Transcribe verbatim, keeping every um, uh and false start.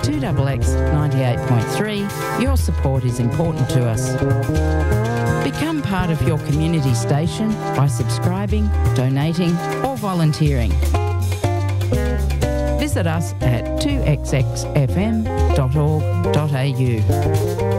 two X X ninety-eight point three, your support is important to us. Become part of your community station by subscribing, donating or volunteering. Visit us at two x x f m dot org dot a u.